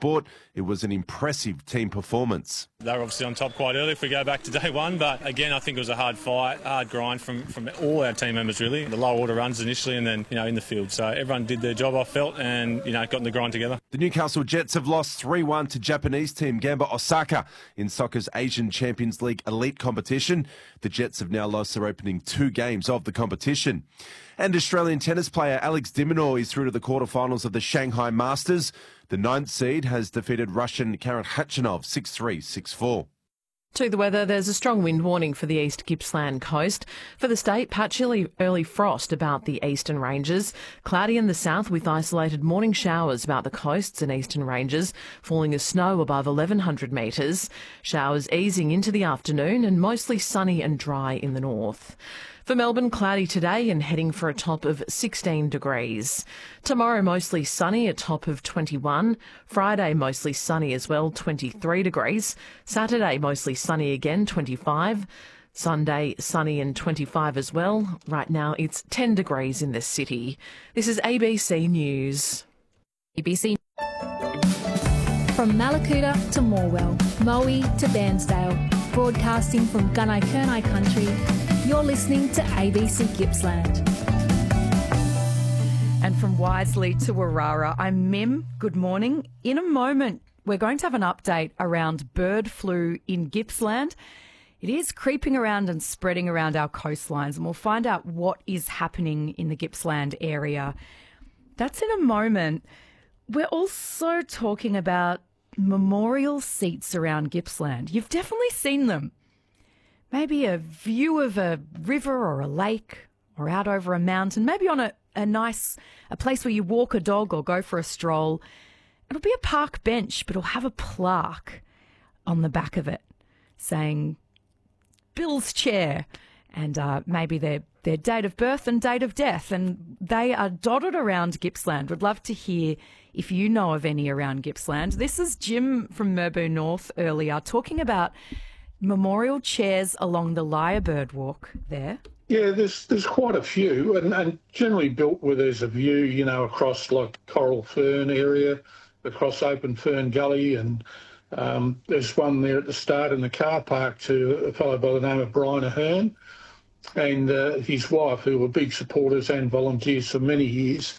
sport, it was an impressive team performance. They were obviously on top quite early if we go back to day one, but again, I think it was a hard fight, hard grind from all our team members really. The low order runs initially and then, in the field. So everyone did their job, I felt, and, got in the grind together. The Newcastle Jets have lost 3-1 to Japanese team Gamba Osaka in soccer's Asian Champions League elite competition. The Jets have now lost their opening 2 games of the competition. And Australian tennis player Alex de Minaur is through to the quarterfinals of the Shanghai Masters. The 9th seed has defeated Russian Karen Khachanov 6-3, 6-4. To the weather, there's a strong wind warning for the East Gippsland coast. For the state, patchy early frost about the eastern ranges. Cloudy in the south with isolated morning showers about the coasts and eastern ranges, falling as snow above 1,100 metres. Showers easing into the afternoon and mostly sunny and dry in the north. For Melbourne, cloudy today and heading for a top of 16 degrees. Tomorrow, mostly sunny, a top of 21. Friday, mostly sunny as well, 23 degrees. Saturday, mostly sunny again, 25. Sunday, sunny and 25 as well. Right now, it's 10 degrees in the city. This is ABC News. ABC. From Mallacoota to Morwell, Moe to Bairnsdale, broadcasting from Gunai Kurnai country, you're listening to ABC Gippsland. And from Wiseley to Warrara, I'm Mim. Good morning. In a moment, we're going to have an update around bird flu in Gippsland. It is creeping around and spreading around our coastlines, and we'll find out what is happening in the Gippsland area. That's in a moment. We're also talking about memorial seats around Gippsland. You've definitely seen them. Maybe a view of a river or a lake or out over a mountain, maybe on a nice place where you walk a dog or go for a stroll. It'll be a park bench, but it'll have a plaque on the back of it saying Bill's chair and maybe their date of birth and date of death. And they are dotted around Gippsland. Would love to hear if you know of any around Gippsland. This is Jim from Merbau North earlier talking about memorial chairs along the Lyrebird Walk there. Yeah, there's quite a few, and generally built where there's a view, across like Coral Fern area, across Open Fern Gully, and there's one there at the start in the car park to a fellow by the name of Brian Ahern and his wife, who were big supporters and volunteers for many years.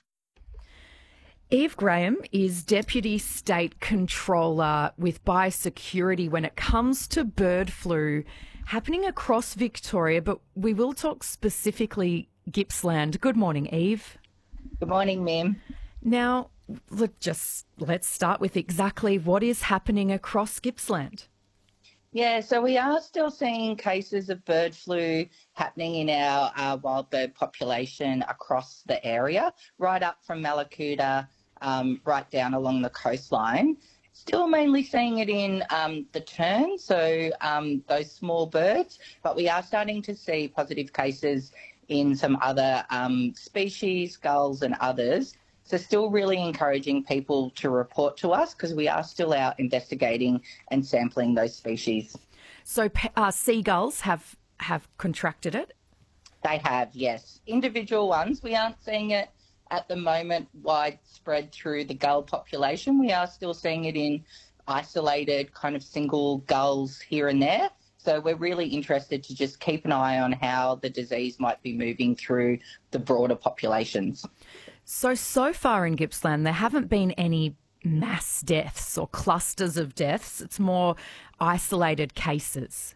Eve Graham is Deputy State Controller with Biosecurity when it comes to bird flu happening across Victoria, but we will talk specifically Gippsland. Good morning, Eve. Good morning, Mim. Now, look, let's start with exactly what is happening across Gippsland. Yeah, so we are still seeing cases of bird flu happening in our wild bird population across the area, right up from Mallacoota, right down along the coastline. Still mainly seeing it in the tern, so those small birds, but we are starting to see positive cases in some other species, gulls and others. So still really encouraging people to report to us because we are still out investigating and sampling those species. So seagulls have contracted it? They have, yes. Individual ones, we aren't seeing it at the moment widespread through the gull population. We are still seeing it in isolated kind of single gulls here and there. So we're really interested to just keep an eye on how the disease might be moving through the broader populations. So far in Gippsland, there haven't been any mass deaths or clusters of deaths. It's more isolated cases.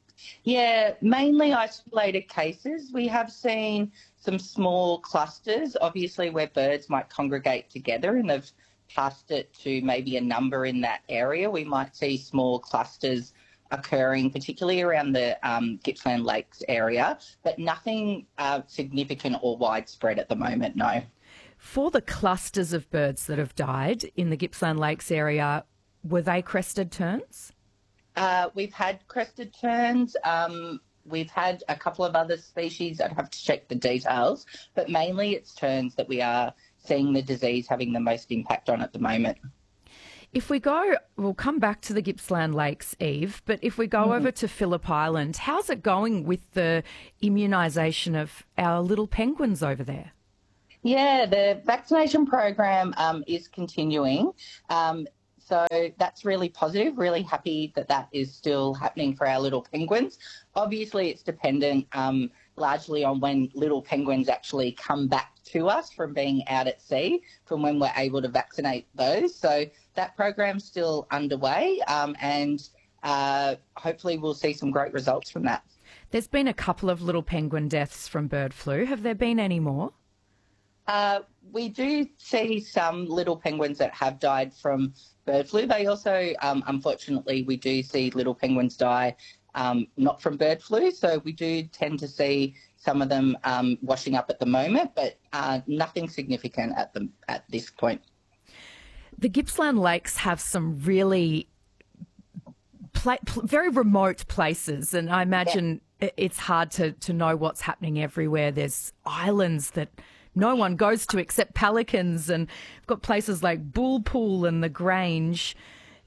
Yeah, mainly isolated cases. We have seen some small clusters, obviously where birds might congregate together and they've passed it to maybe a number in that area. We might see small clusters occurring, particularly around the Gippsland Lakes area, but nothing significant or widespread at the moment, no. For the clusters of birds that have died in the Gippsland Lakes area, were they crested terns? We've had crested terns. We've had a couple of other species. I'd have to check the details, but mainly it's terns that we are seeing the disease having the most impact on at the moment. If we go, we'll come back to the Gippsland Lakes, Eve, but if we go over to Phillip Island, how's it going with the immunisation of our little penguins over there? Yeah, the vaccination program is continuing. So that's really positive, really happy that that is still happening for our little penguins. Obviously, it's dependent largely on when little penguins actually come back to us from being out at sea, from when we're able to vaccinate those. So that program's still underway, and hopefully we'll see some great results from that. There's been a couple of little penguin deaths from bird flu. Have there been any more? We do see some little penguins that have died from bird flu. They also, unfortunately, we do see little penguins die not from bird flu. So we do tend to see some of them washing up at the moment, but nothing significant at this point. The Gippsland Lakes have some really very remote places, and I imagine it's hard to know what's happening everywhere. There's islands that no one goes to except pelicans, and we've got places like Bull Pool and the Grange.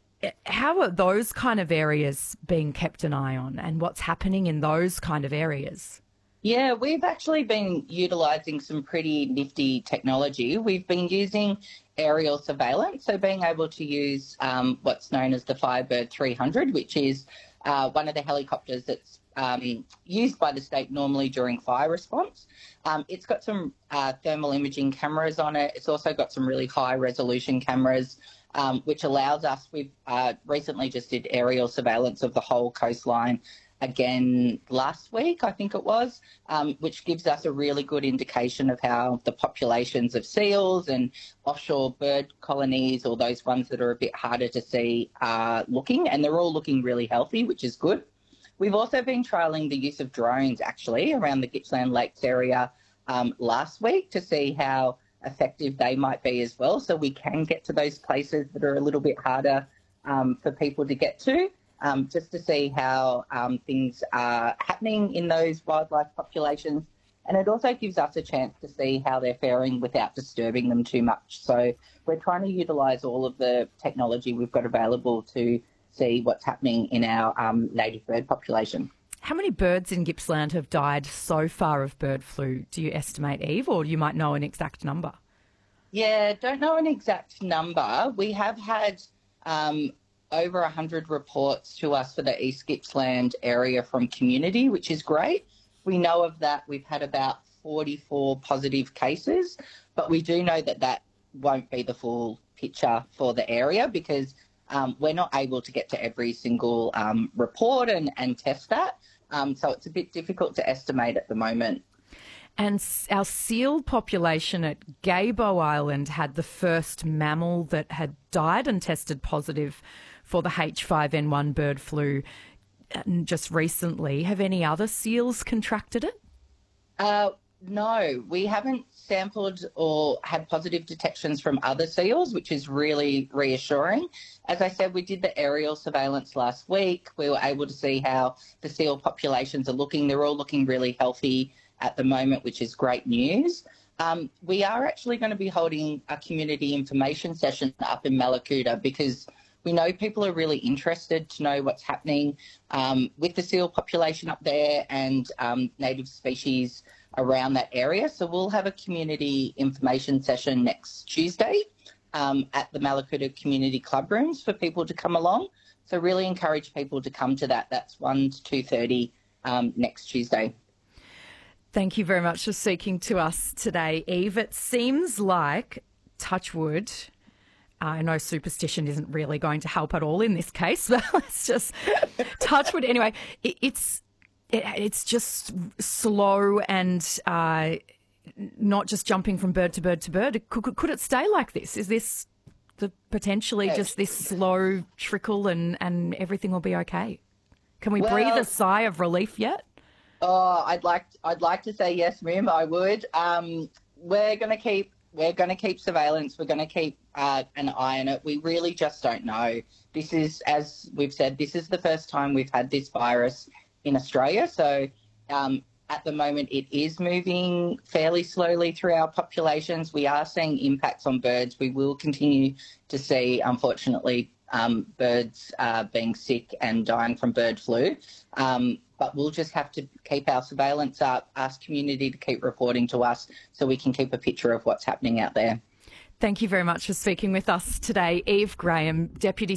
How are those kind of areas being kept an eye on, and what's happening in those kind of areas? Yeah, we've actually been utilising some pretty nifty technology. We've been using aerial surveillance, so being able to use what's known as the Firebird 300, which is one of the helicopters that's used by the state normally during fire response. It's got some thermal imaging cameras on it. It's also got some really high resolution cameras, which allows us, we've recently just did aerial surveillance of the whole coastline again last week, I think it was, which gives us a really good indication of how the populations of seals and offshore bird colonies, or those ones that are a bit harder to see, are looking, and they're all looking really healthy, which is good. We've also been trialling the use of drones actually around the Gippsland Lakes area last week to see how effective they might be as well, so we can get to those places that are a little bit harder for people to get to. Just to see how things are happening in those wildlife populations. And it also gives us a chance to see how they're faring without disturbing them too much. So we're trying to utilise all of the technology we've got available to see what's happening in our native bird population. How many birds in Gippsland have died so far of bird flu, do you estimate, Eve, or you might know an exact number? Yeah, don't know an exact number. We have had over 100 reports to us for the East Gippsland area from community, which is great. We know of that. We've had about 44 positive cases, but we do know that that won't be the full picture for the area because we're not able to get to every single report and test that. So it's a bit difficult to estimate at the moment. And our seal population at Gaybo Island had the first mammal that had died and tested positive for the H5N1 bird flu just recently. Have any other seals contracted it? No, we haven't sampled or had positive detections from other seals, which is really reassuring. As I said, we did the aerial surveillance last week. We were able to see how the seal populations are looking. They're all looking really healthy at the moment, which is great news. We are actually going to be holding a community information session up in Mallacoota because we know people are really interested to know what's happening with the seal population up there and native species around that area. So we'll have a community information session next Tuesday at the Mallacoota Community Club Rooms for people to come along. So really encourage people to come to that. That's 1 to 2:30 next Tuesday. Thank you very much for speaking to us today, Eve. It seems like, touch wood, I know superstition isn't really going to help at all in this case, but let's just touch wood. Anyway, it's just slow and not just jumping from bird to bird to bird. Could it stay like this? Is this potentially just this slow trickle and everything will be okay? Can we breathe a sigh of relief yet? Oh, I'd like to say yes, Mim. I would. We're going to keep surveillance. We're going to keep an eye on it. We really just don't know. This is, as we've said, this is the first time we've had this virus in Australia. So at the moment, it is moving fairly slowly through our populations. We are seeing impacts on birds. We will continue to see, unfortunately, birds being sick and dying from bird flu. But we'll just have to keep our surveillance up, ask community to keep reporting to us so we can keep a picture of what's happening out there. Thank you very much for speaking with us today. Eve Graham, Deputy